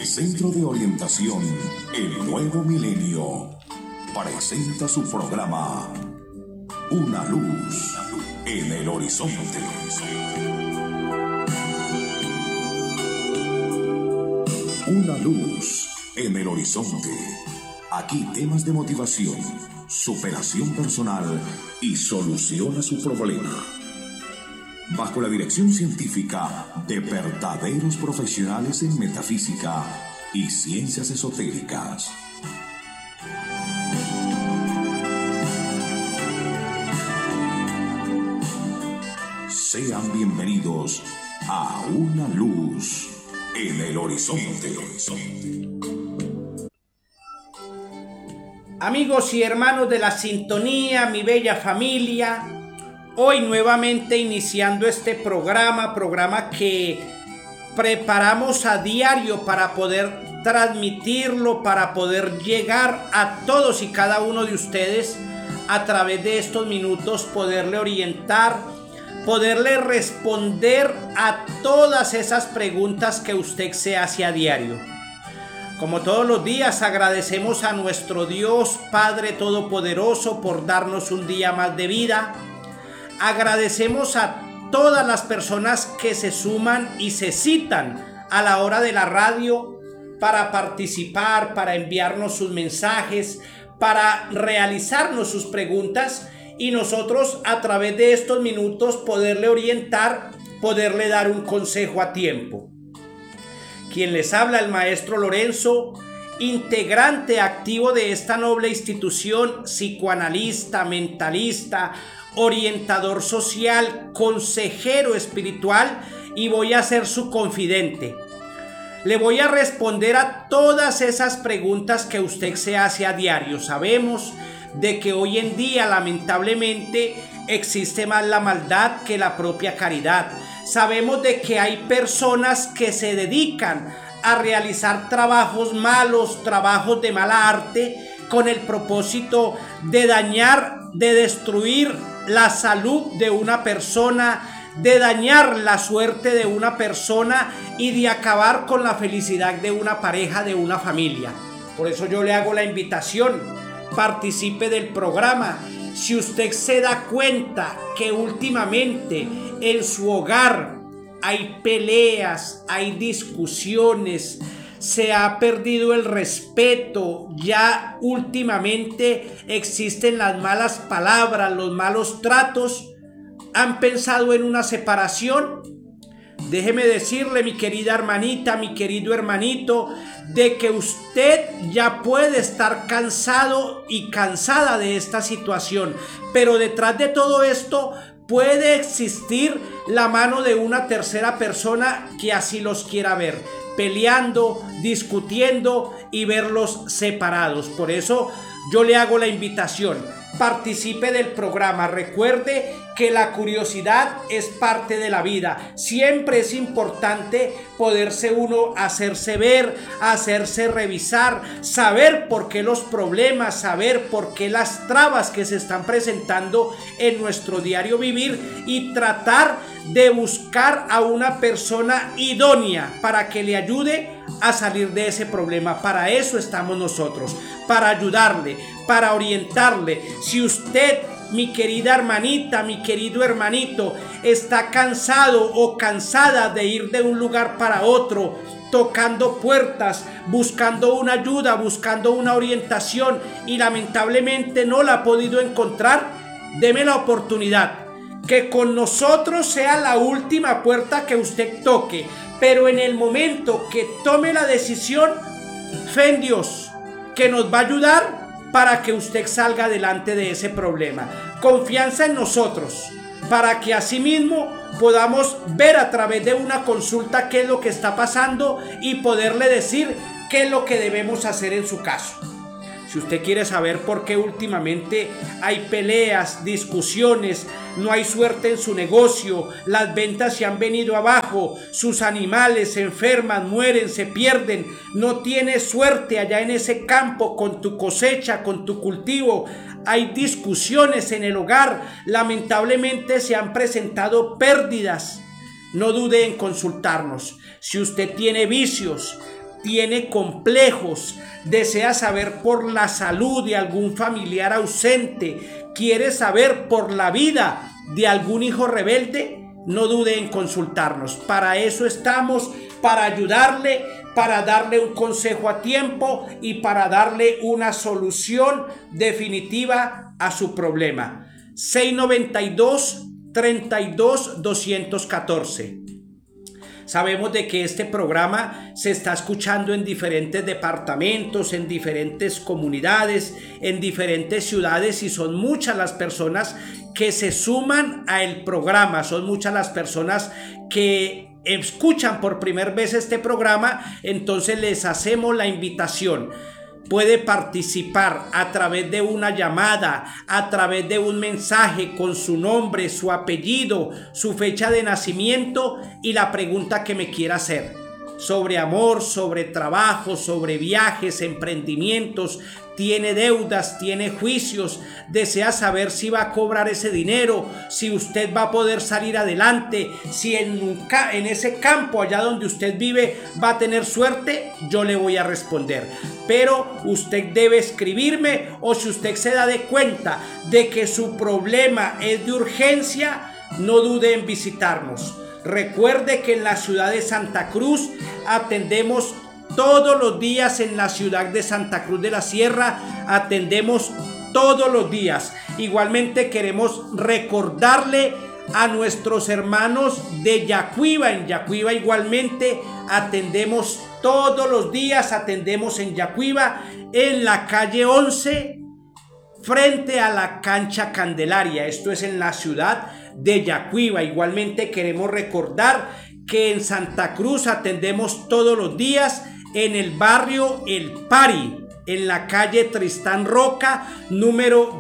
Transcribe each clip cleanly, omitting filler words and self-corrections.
Centro de Orientación El Nuevo Milenio presenta su programa Una Luz en el Horizonte. Una luz en el horizonte. Aquí temas de motivación, superación personal y solución a su problema. Bajo la dirección científica de verdaderos profesionales en metafísica y ciencias esotéricas. Sean bienvenidos a Una Luz en el Horizonte. Amigos y hermanos de la sintonía, mi bella familia, hoy nuevamente iniciando este programa que preparamos a diario para poder transmitirlo, para poder llegar a todos y cada uno de ustedes a través de estos minutos, poderle orientar, poderle responder a todas esas preguntas que usted se hace a diario. Como todos los días, agradecemos a nuestro Dios Padre Todopoderoso por darnos un día más de vida. Agradecemos a todas las personas que se suman y se citan a la hora de la radio para participar, para enviarnos sus mensajes, para realizarnos sus preguntas y nosotros a través de estos minutos poderle orientar, poderle dar un consejo a tiempo. Quien les habla, el maestro Lorenzo, integrante activo de esta noble institución, psicoanalista, mentalista, orientador social, consejero espiritual, y voy a ser su confidente. Le voy a responder a todas esas preguntas que usted se hace a diario. Sabemos de que hoy en día lamentablemente existe más la maldad que la propia caridad. Sabemos de que hay personas que se dedican a realizar trabajos malos, trabajos de mala arte, con el propósito de dañar, de destruir la salud de una persona, de dañar la suerte de una persona y de acabar con la felicidad de una pareja, de una familia. Por eso yo le hago la invitación, participe del programa. Si usted se da cuenta que últimamente en su hogar hay peleas, hay discusiones, se ha perdido el respeto, ya últimamente existen las malas palabras, los malos tratos, ¿han pensado en una separación? Déjeme decirle, mi querida hermanita, mi querido hermanito, de que usted ya puede estar cansado y cansada de esta situación, pero detrás de todo esto puede existir la mano de una tercera persona que así los quiera ver, peleando, discutiendo y verlos separados. Por eso yo le hago la invitación, participe del programa. Recuerde que la curiosidad es parte de la vida. Siempre es importante poderse uno hacerse ver, hacerse revisar, saber por qué los problemas, saber por qué las trabas que se están presentando en nuestro diario vivir y tratar de buscar a una persona idónea para que le ayude a salir de ese problema. Para eso estamos nosotros, para ayudarle, para orientarle. Si usted, mi querida hermanita, mi querido hermanito, está cansado o cansada de ir de un lugar para otro, tocando puertas, buscando una ayuda, buscando una orientación y lamentablemente no la ha podido encontrar, deme la oportunidad. Que con nosotros sea la última puerta que usted toque, pero en el momento que tome la decisión, fe en Dios, que nos va a ayudar para que usted salga adelante de ese problema. Confianza en nosotros, para que asimismo podamos ver a través de una consulta qué es lo que está pasando y poderle decir qué es lo que debemos hacer en su caso. Si usted quiere saber por qué últimamente hay peleas, discusiones, no hay suerte en su negocio, las ventas se han venido abajo, sus animales se enferman, mueren, se pierden, no tienes suerte allá en ese campo con tu cosecha, con tu cultivo, hay discusiones en el hogar, lamentablemente se han presentado pérdidas, no dude en consultarnos. Si usted tiene vicios, tiene complejos, desea saber por la salud de algún familiar ausente, quiere saber por la vida de algún hijo rebelde, no dude en consultarnos. Para eso estamos, para ayudarle, para darle un consejo a tiempo y para darle una solución definitiva a su problema. 692-32-214. Sabemos de que este programa se está escuchando en diferentes departamentos, en diferentes comunidades, en diferentes ciudades, y son muchas las personas que se suman a el programa, son muchas las personas que escuchan por primera vez este programa. Entonces les hacemos la invitación. Puede participar a través de una llamada, a través de un mensaje con su nombre, su apellido, su fecha de nacimiento y la pregunta que me quiera hacer. Sobre amor, sobre trabajo, sobre viajes, emprendimientos, tiene deudas, tiene juicios, desea saber si va a cobrar ese dinero, si usted va a poder salir adelante, si en ese campo allá donde usted vive va a tener suerte, yo le voy a responder. Pero usted debe escribirme, o si usted se da de cuenta de que su problema es de urgencia, no dude en visitarnos. Recuerde que en la ciudad de Santa Cruz atendemos todos los días. En la ciudad de Santa Cruz de la Sierra atendemos todos los días. Igualmente queremos recordarle a nuestros hermanos de Yacuiba. En Yacuiba igualmente atendemos todos los días, atendemos en Yacuiba, en la calle 11, frente a la cancha Candelaria. Esto es en la ciudad de Yacuiba. Igualmente queremos recordar que en Santa Cruz atendemos todos los días en el barrio El Pari, en la calle Tristán Roca, número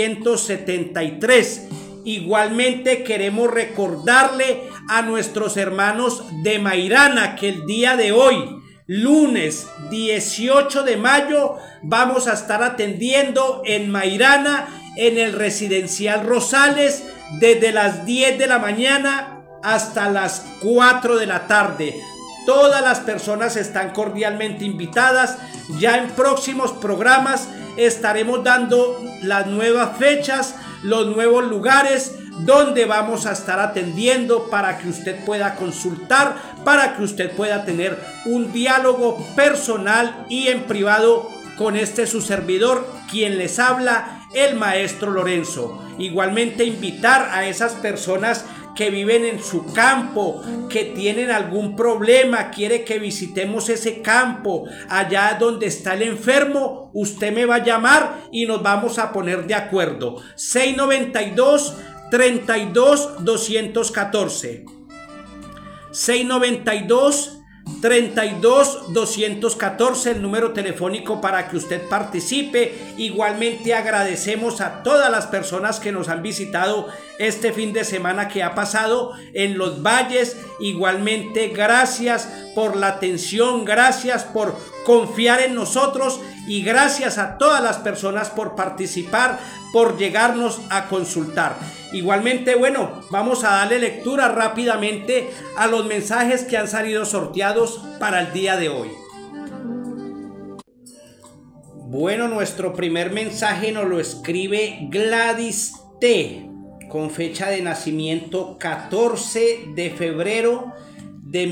273. Igualmente queremos recordarle a nuestros hermanos de Mairana que el día de hoy, lunes 18 de mayo, vamos a estar atendiendo en Mairana, en el residencial Rosales, desde las 10 de la mañana hasta las 4 de la tarde. Todas las personas están cordialmente invitadas. Ya en próximos programas estaremos dando las nuevas fechas, los nuevos lugares donde vamos a estar atendiendo, para que usted pueda consultar, para que usted pueda tener un diálogo personal y en privado con su servidor, quien les habla, el maestro Lorenzo. Igualmente invitar a esas personas que viven en su campo, que tienen algún problema, quiere que visitemos ese campo, allá donde está el enfermo, usted me va a llamar y nos vamos a poner de acuerdo. 692-32-214. 692-32-214, el número telefónico para que usted participe. Igualmente agradecemos a todas las personas que nos han visitado este fin de semana que ha pasado en Los Valles. Igualmente gracias por la atención, gracias por confiar en nosotros y gracias a todas las personas por participar, por llegarnos a consultar. Igualmente, bueno, vamos a darle lectura rápidamente a los mensajes que han salido sorteados para el día de hoy. Bueno, nuestro primer mensaje nos lo escribe Gladys T, con fecha de nacimiento 14 de febrero de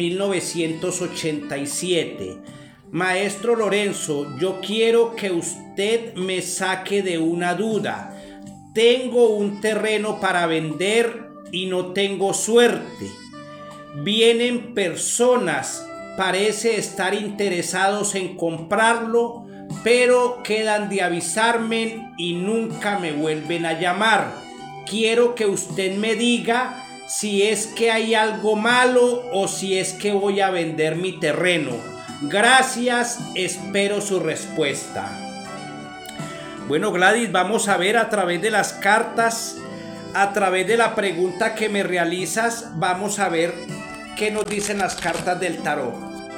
1987. Maestro Lorenzo, yo quiero que usted me saque de una duda. Tengo un terreno para vender y no tengo suerte. Vienen personas, parece estar interesados en comprarlo, pero quedan de avisarme y nunca me vuelven a llamar. Quiero que usted me diga si es que hay algo malo o si es que voy a vender mi terreno. Gracias, espero su respuesta. Bueno, Gladys, vamos a ver a través de las cartas, a través de la pregunta que me realizas, vamos a ver qué nos dicen las cartas del tarot.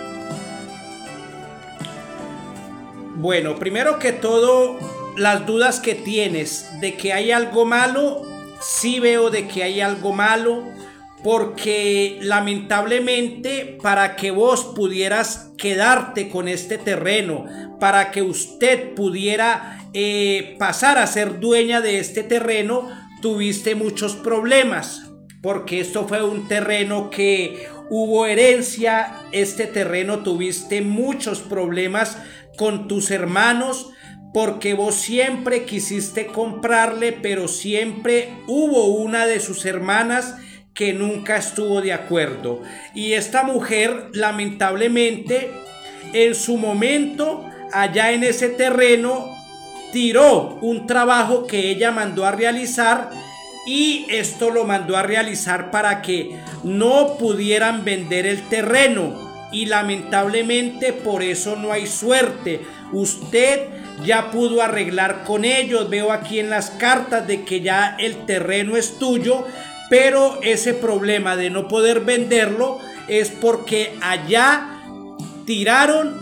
Bueno, primero que todo, las dudas que tienes de que hay algo malo, sí veo de que hay algo malo, porque lamentablemente para que vos pudieras quedarte con este terreno, para que usted pudiera pasar a ser dueña de este terreno, tuviste muchos problemas, porque esto fue un terreno que hubo herencia. Este terreno tuviste muchos problemas con tus hermanos, porque vos siempre quisiste comprarle, pero siempre hubo una de sus hermanas que nunca estuvo de acuerdo. Y esta mujer, lamentablemente, en su momento, allá en ese terreno, tiró un trabajo que ella mandó a realizar, y esto lo mandó a realizar para que no pudieran vender el terreno, y lamentablemente por eso no hay suerte. Usted ya pudo arreglar con ellos, veo aquí en las cartas de que ya el terreno es tuyo, pero ese problema de no poder venderlo es porque allá tiraron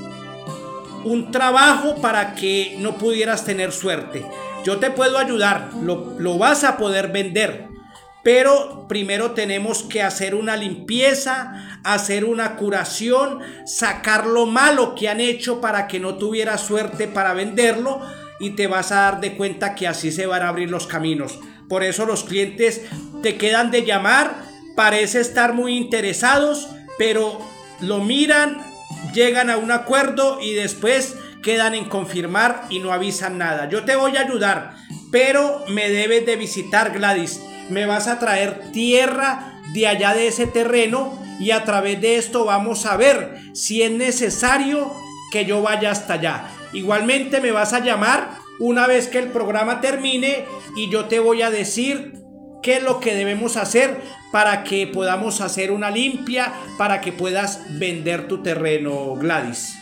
un trabajo para que no pudieras tener suerte. Yo te puedo ayudar, lo vas a poder vender, pero primero tenemos que hacer una limpieza, hacer una curación, sacar lo malo que han hecho para que no tuvieras suerte para venderlo, y te vas a dar de cuenta que así se van a abrir los caminos. Por eso los clientes te quedan de llamar, parece estar muy interesados, pero lo miran, llegan a un acuerdo y después quedan en confirmar y no avisan nada. Yo te voy a ayudar, pero me debes de visitar, Gladys. Me vas a traer tierra de allá de ese terreno, y a través de esto vamos a ver si es necesario que yo vaya hasta allá. Igualmente me vas a llamar una vez que el programa termine y yo te voy a decir qué es lo que debemos hacer para que podamos hacer una limpia, para que puedas vender tu terreno, Gladys.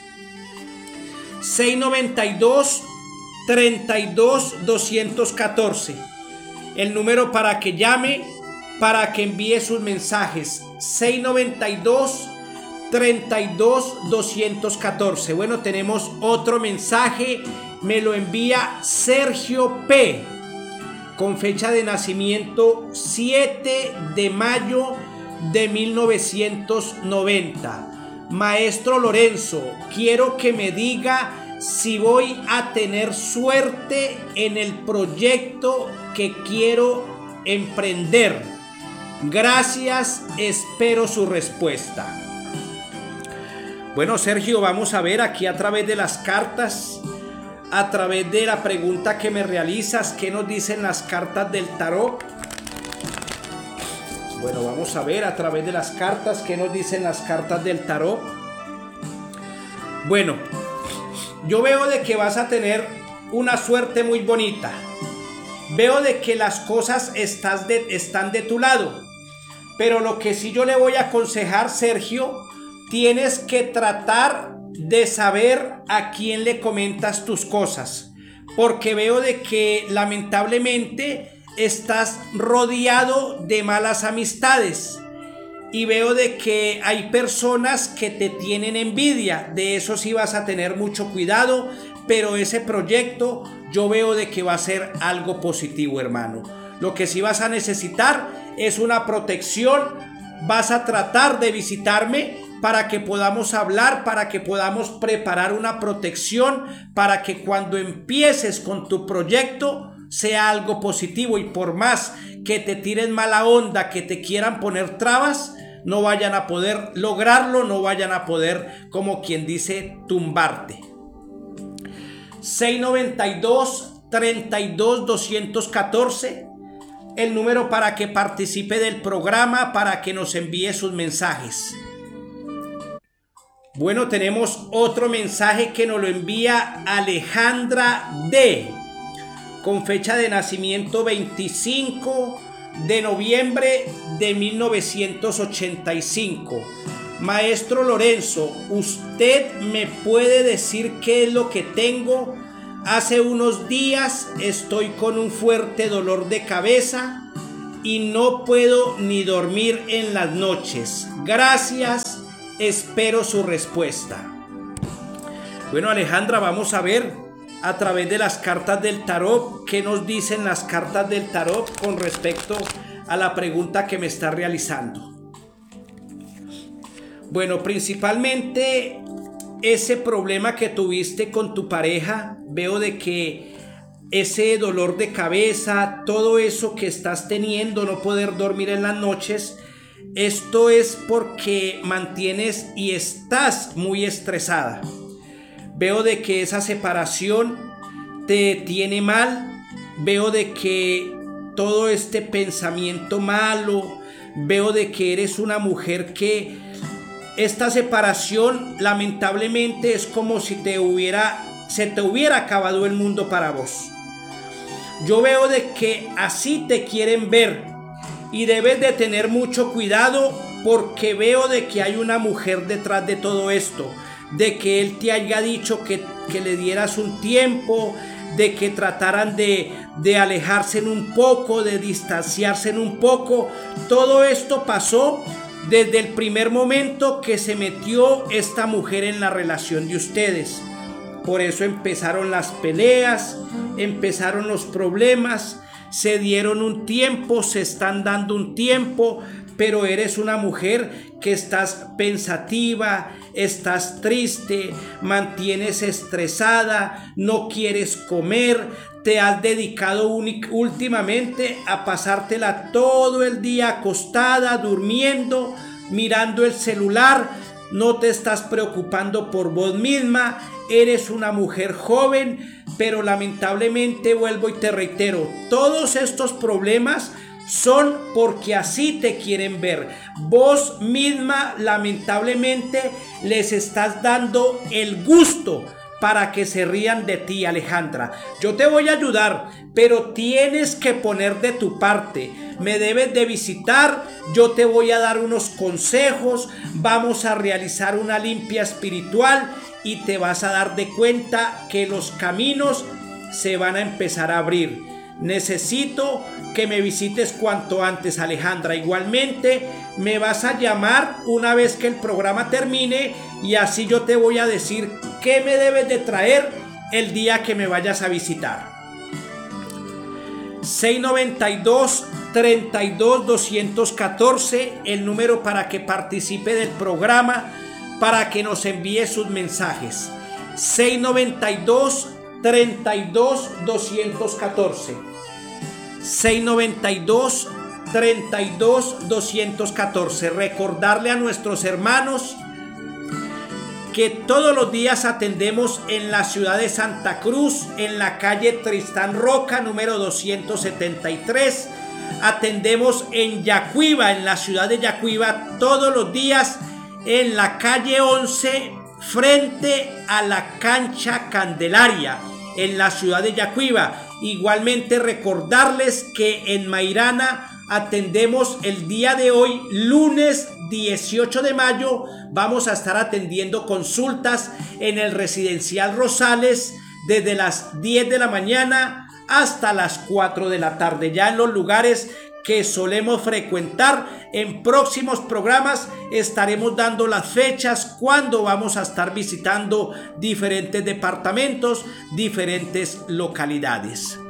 692 32 214. El número para que llame, para que envíe sus mensajes. 692 32 214. Bueno, tenemos otro mensaje. Me lo envía Sergio P, con fecha de nacimiento 7 de mayo de 1990. Maestro Lorenzo, quiero que me diga si voy a tener suerte en el proyecto que quiero emprender. Gracias, espero su respuesta. Bueno, Sergio, vamos a ver aquí a través de las cartas, a través de la pregunta que me realizas, ¿qué nos dicen las cartas del tarot? Bueno, vamos a ver a través de las cartas, ¿qué nos dicen las cartas del tarot? Bueno, yo veo de que vas a tener una suerte muy bonita. Veo de que las cosas están de tu lado. Pero lo que sí yo le voy a aconsejar, Sergio, tienes que tratar de saber a quién le comentas tus cosas, porque veo de que lamentablemente estás rodeado de malas amistades, y veo de que hay personas que te tienen envidia. De eso sí vas a tener mucho cuidado, pero ese proyecto yo veo de que va a ser algo positivo, hermano. Lo que sí vas a necesitar es una protección. Vas a tratar de visitarme para que podamos hablar, para que podamos preparar una protección, para que cuando empieces con tu proyecto sea algo positivo, y por más que te tiren mala onda, que te quieran poner trabas, no vayan a poder lograrlo, no vayan a poder, como quien dice, tumbarte. 692 32 214, el número para que participe del programa, para que nos envíe sus mensajes. Bueno, tenemos otro mensaje que nos lo envía Alejandra D, con fecha de nacimiento 25 de noviembre de 1985. Maestro Lorenzo, ¿usted me puede decir qué es lo que tengo? Hace unos días estoy con un fuerte dolor de cabeza y no puedo ni dormir en las noches. Gracias, espero su respuesta. Bueno, Alejandra, vamos a ver a través de las cartas del tarot qué nos dicen las cartas del tarot con respecto a la pregunta que me está realizando. Bueno, principalmente ese problema que tuviste con tu pareja, veo de que ese dolor de cabeza, todo eso que estás teniendo, no poder dormir en las noches, esto es porque mantienes y estás muy estresada. Veo de que esa separación te tiene mal, veo de que todo este pensamiento malo, veo de que eres una mujer que esta separación lamentablemente es como si se te hubiera acabado el mundo para vos. Yo veo de que así te quieren ver y debes de tener mucho cuidado, porque veo de que hay una mujer detrás de todo esto, de que él te haya dicho que le dieras un tiempo, de que trataran de alejarse un poco, de distanciarse un poco. Todo esto pasó desde el primer momento que se metió esta mujer en la relación de ustedes. Por eso empezaron las peleas, empezaron los problemas, se dieron un tiempo, se están dando un tiempo, pero eres una mujer que estás pensativa, estás triste, mantienes estresada, no quieres comer, te has dedicado últimamente a pasártela todo el día acostada, durmiendo, mirando el celular, no te estás preocupando por vos misma, eres una mujer joven, pero lamentablemente vuelvo y te reitero, todos estos problemas son porque así te quieren ver. Vos misma lamentablemente les estás dando el gusto para que se rían de ti, Alejandra. Yo te voy a ayudar, pero tienes que poner de tu parte. Me debes de visitar, yo te voy a dar unos consejos, vamos a realizar una limpia espiritual y te vas a dar de cuenta que los caminos se van a empezar a abrir. Necesito que me visites cuanto antes, Alejandra. Igualmente me vas a llamar una vez que el programa termine y así yo te voy a decir qué me debes de traer el día que me vayas a visitar. 692-32-214, el número para que participe del programa, para que nos envíe sus mensajes. 692-32-214. 692-32-214. Recordarle a nuestros hermanos que todos los días atendemos en la ciudad de Santa Cruz, en la calle Tristán Roca, número 273. Atendemos en Yacuiba, en la ciudad de Yacuiba, todos los días en la calle 11, frente a la cancha Candelaria, en la ciudad de Yacuiba. Igualmente recordarles que en Mairana atendemos el día de hoy, lunes 18 de mayo, vamos a estar atendiendo consultas en el Residencial Rosales desde las 10 de la mañana hasta las 4 de la tarde, ya en los lugares que solemos frecuentar. En próximos programas estaremos dando las fechas cuando vamos a estar visitando diferentes departamentos, diferentes localidades.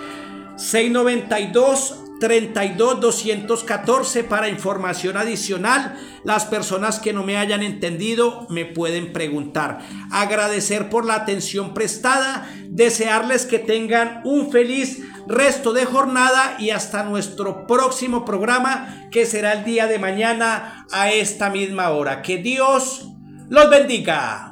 692-32-214 para información adicional. Las personas que no me hayan entendido me pueden preguntar. Agradecer por la atención prestada, desearles que tengan un feliz resto de jornada y hasta nuestro próximo programa, que será el día de mañana a esta misma hora. Que Dios los bendiga.